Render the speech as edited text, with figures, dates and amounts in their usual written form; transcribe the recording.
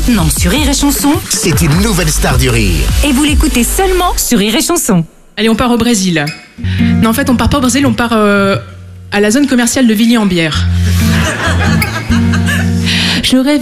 maintenant sur Rire et Chanson. C'est une nouvelle star du rire. Et vous l'écoutez seulement sur Rire et Chanson. Allez, on part au Brésil. Non, en fait, on part pas au Brésil, on part à la zone commerciale de Villiers-en-Bière. Je rêve